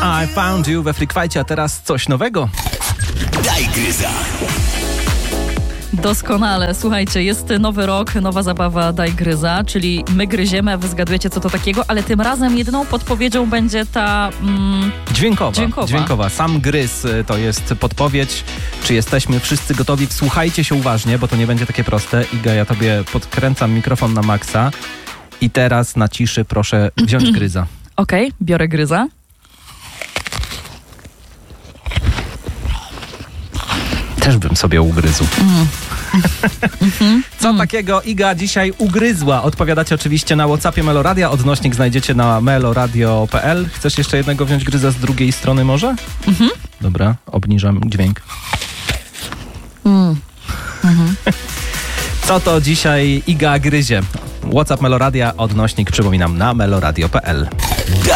I found you we Freakwajcie, a teraz coś nowego. Daj gryza. Doskonale. Słuchajcie, jest nowy rok, nowa zabawa Daj gryza, czyli my gryziemy, a wy zgadujecie, co to takiego, ale tym razem jedyną podpowiedzią będzie ta... Dźwiękowa. Sam gryz to jest podpowiedź. Czy jesteśmy wszyscy gotowi? Wsłuchajcie się uważnie, bo to nie będzie takie proste. Iga, ja tobie podkręcam mikrofon na maksa i teraz na ciszy proszę wziąć gryza. Okej, biorę gryza. Też bym sobie ugryzł. Co takiego Iga dzisiaj ugryzła? Odpowiadacie oczywiście na WhatsAppie Meloradia. Odnośnik znajdziecie na meloradio.pl. Chcesz jeszcze jednego wziąć gryza z drugiej strony może? Dobra, obniżam dźwięk. Co to dzisiaj Iga gryzie? WhatsApp Meloradia, odnośnik przypominam na meloradio.pl.